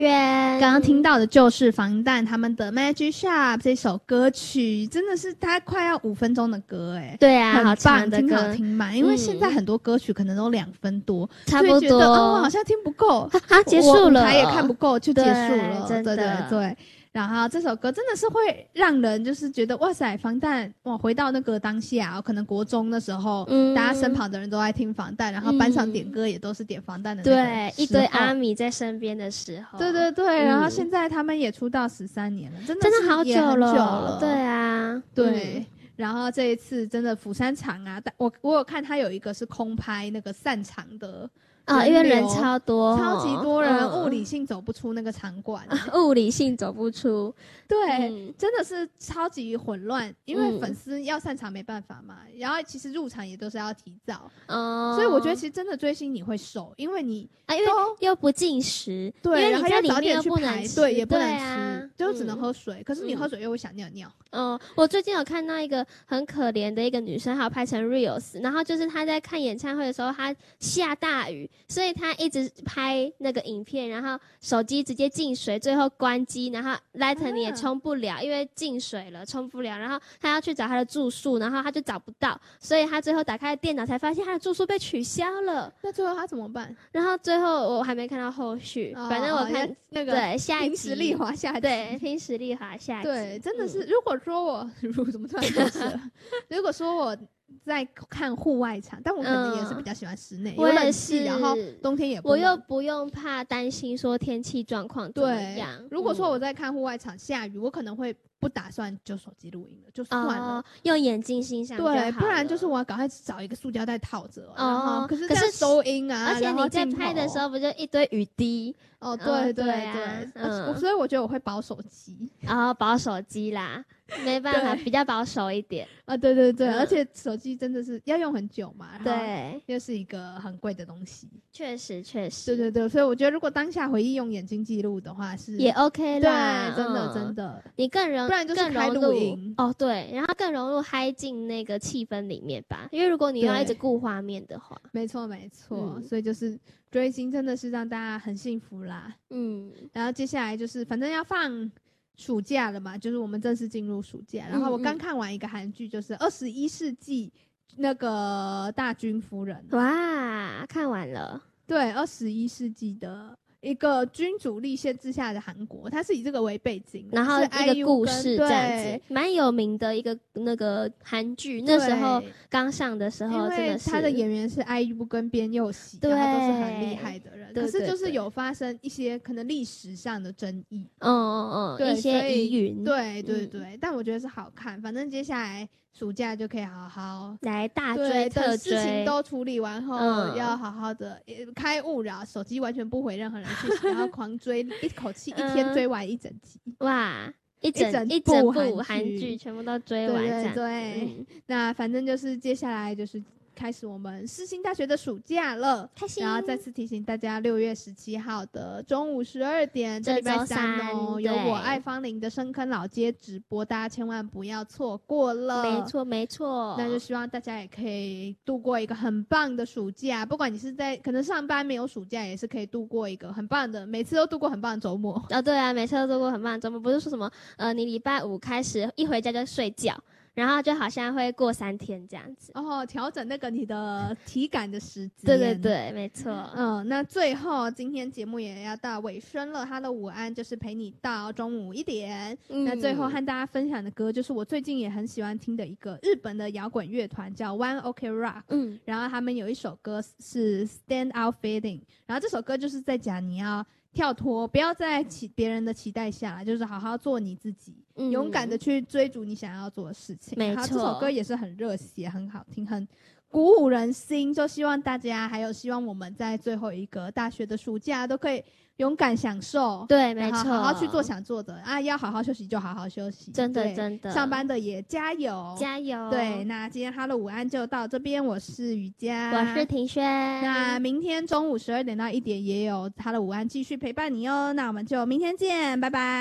圆。 刚刚听到的就是防弹他们的 Magic Shop 这首歌曲，真的是它快要5分钟的歌对啊， 很好长棒，听的歌， 好听满。因为现在很多歌曲可能都2分多， 差不就会觉得多好像听不够， 结束了， 舞台也看不够就结束了， 真的对。然后这首歌真的是会让人就是觉得哇塞，防弹哇，回到那个当下，可能国中的时候，大家身旁的人都在听防弹，然后班上点歌也都是点防弹的那个对，一堆阿米在身边的时候， 对，然后现在他们也出道13年了，真的好久了， 对啊， 对。然后这一次真的釜山场啊，我有看他有一个是空拍那个散场的。 因为人超多， 超级多人，物理性走不出那个场馆， 物理性走不出， 对，真的是超级混乱，因为粉丝要散场没办法嘛，然后其实入场也都是要提早，所以我觉得其实真的追星你会瘦，因为你因为又不进食， 对，然后要早点去排队也不能吃，就只能喝水，可是你喝水又会想尿尿。 我最近有看到一个很可怜的一个女生，还有拍成 reels， 然后就是她在看演唱会的时候，她下大雨，所以她一直拍那个影片，然后手机直接进水，最后关机，然后 Lightning 也充不了，因为进水了充不了，然后她要去找她的住宿，然后她就找不到，所以她最后打开电脑才发现她的住宿被取消了。 那最后她怎么办？ 然后最后我还没看到后续，反正我看那个对下一集凭实力滑下集， 对，凭实力滑下集， 对，真的是。如果说我怎么突然开始了？如果说我在看户外场，但我可能也是比较喜欢室内，有冷气，然后冬天也不冷， 我又不用怕担心说天气状况怎么样。 如果说我在看户外场下雨，我可能会不打算就手机录音了，就算了， 用眼睛欣赏就好了。 对，不然就是我要赶快找一个塑胶袋套着，然后可是这样收音啊， 而且你在拍的时候不就一堆雨滴？ 对，所以我觉得我会保手机， 保手机啦，没办法，比较保守一点啊。对，而且手机真的是要用很久嘛，对，又是一个很贵的东西， 确实， 对，所以我觉得如果当下回忆用眼睛记录的话是也 OK 啦， 对，真的， 你更不然就是开录音对，然后更融入嗨进那个气氛里面吧，因为如果你要一直顾画面的话， 没错，所以就是追星真的是让大家很幸福啦，然后接下来就是反正要放暑假了嘛，就是我们正式进入暑假，然后我刚看完一个韩剧，就是21世纪那个大军夫人， 哇，看完了， 对，21世纪的一个君主立宪之下的韩国，它是以这个为背景， 然后一个故事这样子，蛮有名的一个那个韩剧，那时候刚上的时候，真的是他的演员是 IU 跟边佑熙，然后都是很厉害的人，可是就是有发生一些可能历史上的争议， 一些疑云， 对，但我觉得是好看，反正接下来暑假就可以好好来大追特追， 事情都处理完后，要好好的开勿扰，手机完全不回任何人讯息，然后狂追，一口气一天追完1整集， 哇，一整部韩剧全部都追完， 对，那反正就是接下来就是开始我们世新大学的暑假了， 开心。 然后再次提醒大家，6月17号的中午12点，这礼拜3有我爱芳龄的深坑老街直播，大家千万不要错过了。 没错。 那就希望大家也可以度过一个很棒的暑假，不管你是在可能上班没有暑假，也是可以度过一个很棒的，每次都度过很棒的周末。 对啊，每次都度过很棒的周末，不是说什么你礼拜5开始一回家就睡觉。然后就好像会过3天这样子调整那个你的体感的时间。 对，没错。 那最后今天节目也要到尾声了，他的午安就是陪你到中午1点。那最后和大家分享的歌就是我最近也很喜欢听的一个日本的摇滚乐团叫 One OK Rock。然后他们有一首歌是 Stand Out Feeling， 然后这首歌就是在讲你要跳脱，不要在别人的期待下，就是好好做你自己，勇敢的去追逐你想要做的事情。 没错， 这首歌也是很热血，很好听，很鼓舞人心。就希望大家，还有希望我们在最后一个大学的暑假都可以勇敢享受。 对，没错， 好好去做想做的啊！要好好休息就好好休息， 真的。 上班的也加油。对，那今天哈喽午安就到这边，我是雨佳， 我是庭轩。 那明天中午12点到1点也有哈喽午安继续陪伴你哦。那我们就明天见，拜拜。